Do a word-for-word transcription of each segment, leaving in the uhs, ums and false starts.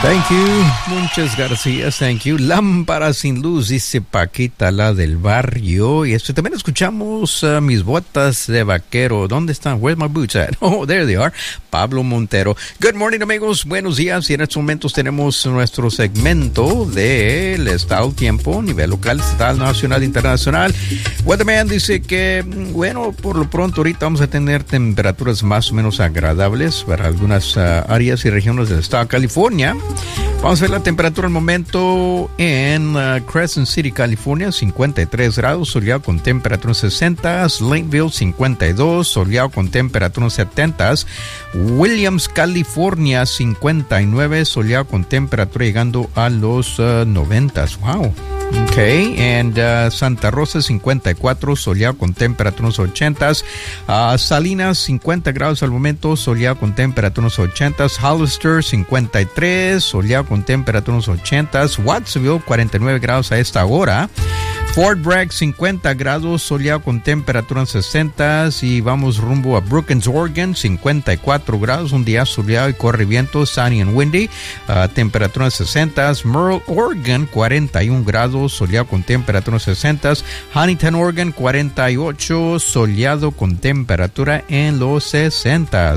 Thank you, muchas gracias, thank you. Lámpara sin luz, dice Paquita, la del barrio. Y esto también escuchamos uh, mis botas de vaquero. ¿Dónde están? Where's my boots at? Oh, there they are. Pablo Montero. Good morning, amigos. Buenos días. Y en estos momentos tenemos nuestro segmento del estado del tiempo, nivel local, estatal, nacional, internacional. Weatherman dice que, bueno, por lo pronto ahorita vamos a tener temperaturas más o menos agradables para algunas uh, áreas y regiones del estado de California. Vamos a ver la temperatura al momento en uh, Crescent City, California, cincuenta y tres grados, soleado con temperatura sesenta. Lakeville, cincuenta y dos, soleado con temperatura setenta. Williams, California, cincuenta y nueve, soleado con temperatura llegando a los uh, noventa. Wow. Okay, and uh, Santa Rosa, cincuenta y cuatro, soleado con temperaturas ochenta. Uh, Salinas, cincuenta grados al momento, soleado con temperaturas ochenta. Hollister, cincuenta y tres, soleado con temperaturas ochenta. Wattsville, cuarenta y nueve grados a esta hora. Fort Bragg, cincuenta grados, soleado con temperaturas sesenta. Y vamos rumbo a Brookings, Oregon, cincuenta y cuatro grados, un día soleado y corre viento, sunny and windy, uh, temperaturas sesenta. Merle, Oregon, cuarenta y un grados, soleado con temperaturas sesenta. Huntington, Oregon, cuarenta y ocho, soleado con temperatura en los sesenta.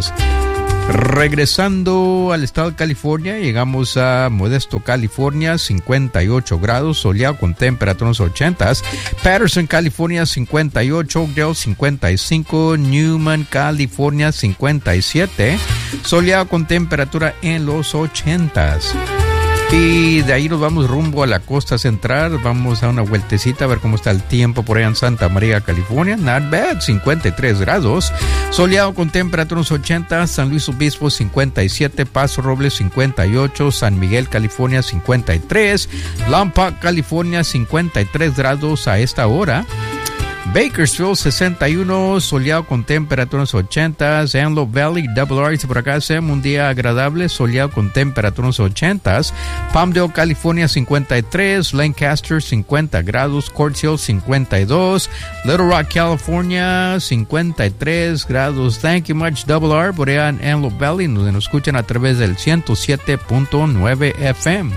Regresando al estado de California, llegamos a Modesto, California, cincuenta y ocho grados, soleado con temperaturas ochenta. Patterson, California, cincuenta y ocho. Oakdale, cincuenta y cinco. Newman, California, cincuenta y siete, soleado con temperatura en los ochenta. Y de ahí nos vamos rumbo a la costa central. Vamos a una vueltecita a ver cómo está el tiempo por allá en Santa María, California. Not bad, cincuenta y tres grados, soleado con temperaturas ochenta. San Luis Obispo, cincuenta y siete. Paso Robles, cincuenta y ocho. San Miguel, California, cincuenta y tres. Lompoc, California, cincuenta y tres grados a esta hora. Bakersfield, sesenta y uno, soleado con temperaturas ochenta. Antelope Valley, Double R, por acá, Sam, un día agradable, soleado con temperaturas ochenta. Palmdale, California, cincuenta y tres. Lancaster, cincuenta grados. Quartz Hill, cincuenta y dos. Little Rock, California, cincuenta y tres grados. Thank you much, Double R, por allá en Antelope Valley, donde nos escuchan a través del ciento siete punto nueve F M.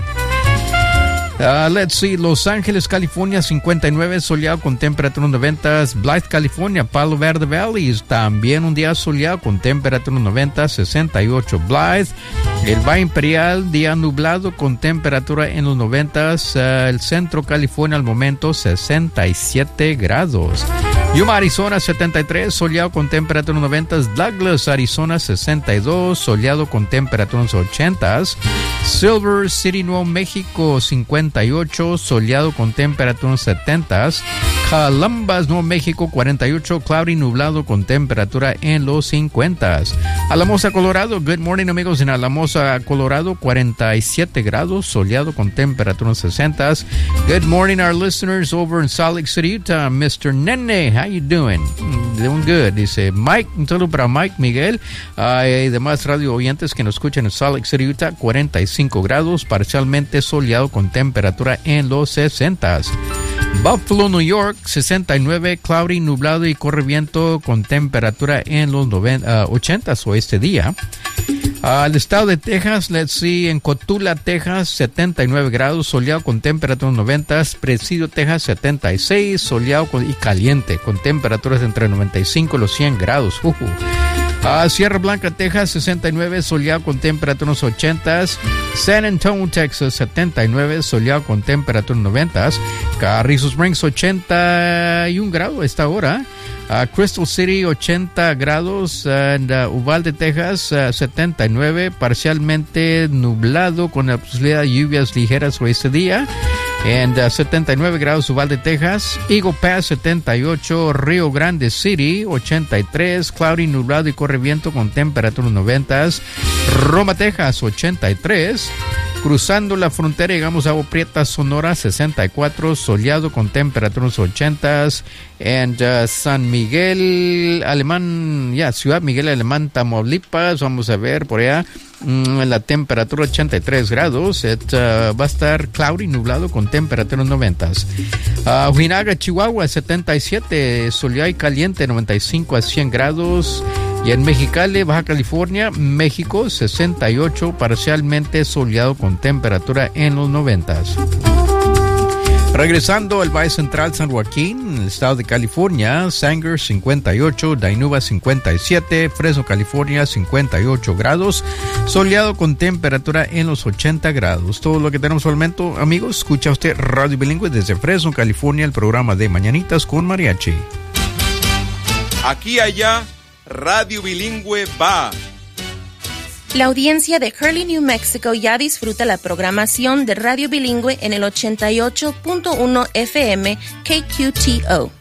Uh, let's see, Los Ángeles, California, cincuenta y nueve, soleado con temperatura noventa. Blythe, California, Palo Verde Valley, también un día soleado con temperatura noventa, sesenta y ocho. Blythe, el Valle Imperial, día nublado con temperatura en los noventa. Uh, el Centro, California, al momento, sesenta y siete grados. Yuma, Arizona, setenta y tres, soleado con temperatura noventa. Douglas, Arizona, sesenta y dos, soleado con temperaturas ochenta. Silver City, Nuevo México, cincuenta y ocho, soleado con temperaturas setenta. Columbus, Nuevo México, cuarenta y ocho, cloudy, nublado con temperatura en los cincuenta. Alamosa, Colorado, good morning, amigos en Alamosa, Colorado, cuarenta y siete grados, soleado con temperatura sesenta. Good morning, our listeners over in Salt Lake City, Utah. Mister Nene, how you doing? Doing good, dice Mike. Un saludo para Mike, Miguel uh, y demás radio oyentes que nos escuchan en Salt Lake City, Utah. Cuarenta y cinco grados, parcialmente soleado con temperatura en los sesenta. Buffalo, New York, sesenta y nueve, cloudy, nublado y corre viento con temperatura en los noventa, uh, ochenta o este día. Al uh, estado de Texas, let's see, en Cotula, Texas, setenta y nueve grados, soleado con temperatura noventa. Presidio, Texas, setenta y seis, soleado con, y caliente, con temperaturas entre noventa y cinco y los cien grados. Uh -huh. Uh, Sierra Blanca, Texas, sesenta y nueve, soleado con temperaturas ochenta. San Antonio, Texas, setenta y nueve, soleado con temperaturas noventa. Carrizo Springs, ochenta y un grados a esta hora. Uh, Crystal City, ochenta grados. And, uh, Uvalde, Texas, uh, setenta y nueve, parcialmente nublado con la posibilidad de lluvias ligeras por este día. And, uh, setenta y nueve grados, Uvalde, Texas. Eagle Pass, setenta y ocho. Rio Grande City, ochenta y tres, cloudy, nublado y corre viento con temperaturas noventa. Roma, Texas, ochenta y tres. Cruzando la frontera, llegamos a Agua Prieta, Sonora, sesenta y cuatro, soleado con temperaturas ochenta. And uh, San Miguel Alemán, ya, yeah, Ciudad Miguel Alemán, Tamaulipas, vamos a ver por allá, mm, la temperatura ochenta y tres grados. It, uh, va a estar cloudy, nublado con temperaturas noventa. Uh, Ojinaga, Chihuahua, setenta y siete, soleado y caliente, noventa y cinco a cien grados. Y en Mexicali, Baja California, México, sesenta y ocho, parcialmente soleado con temperatura en los noventas. Regresando al Valle Central San Joaquín, en el estado de California, Sanger cincuenta y ocho, Dainuba cincuenta y siete, Fresno, California cincuenta y ocho grados, soleado con temperatura en los ochenta grados. Todo lo que tenemos al momento, amigos. Escucha usted Radio Bilingüe desde Fresno, California, el programa de Mañanitas con Mariachi. Aquí allá, Radio Bilingüe va. La audiencia de Hurley, New Mexico ya disfruta la programación de Radio Bilingüe en el ochenta y ocho punto uno F M K Q T O.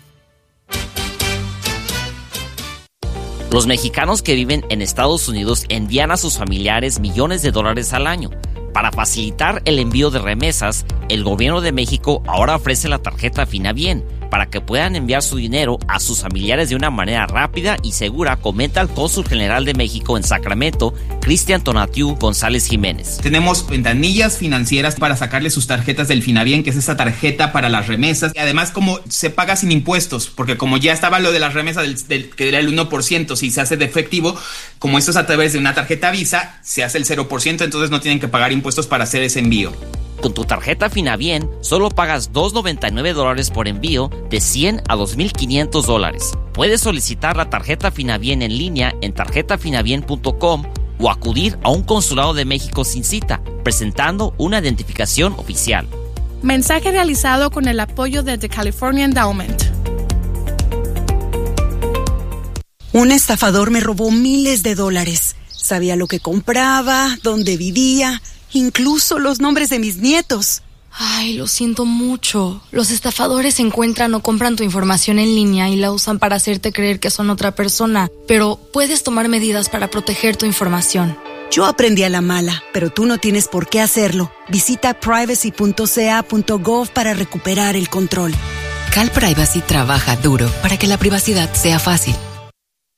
Los mexicanos que viven en Estados Unidos envían a sus familiares millones de dólares al año. Para facilitar el envío de remesas, el gobierno de México ahora ofrece la tarjeta Finabien para que puedan enviar su dinero a sus familiares de una manera rápida y segura, comenta el cónsul general de México en Sacramento, Cristian Tonatiu González Jiménez. Tenemos ventanillas financieras para sacarle sus tarjetas del Finabien, que es esa tarjeta para las remesas. Y además, como se paga sin impuestos, porque como ya estaba lo de las remesas del, del, que era el uno por ciento, si se hace de efectivo, como esto es a través de una tarjeta Visa, se hace el cero por ciento, entonces no tienen que pagar impuestos para hacer ese envío. Con tu tarjeta Finabien, solo pagas dos noventa y nueve dólares por envío de cien a dos mil quinientos dólares. Puedes solicitar la tarjeta Finabien en línea en tarjeta finabien punto com o acudir a un consulado de México sin cita, presentando una identificación oficial. Mensaje realizado con el apoyo de The California Endowment. Un estafador me robó miles de dólares. Sabía lo que compraba, dónde vivía, incluso los nombres de mis nietos. Ay, lo siento mucho. Los estafadores encuentran o compran tu información en línea y la usan para hacerte creer que son otra persona, pero puedes tomar medidas para proteger tu información. Yo aprendí a la mala, pero tú no tienes por qué hacerlo. Visita privacy punto c a punto gov para recuperar el control. CalPrivacy trabaja duro para que la privacidad sea fácil.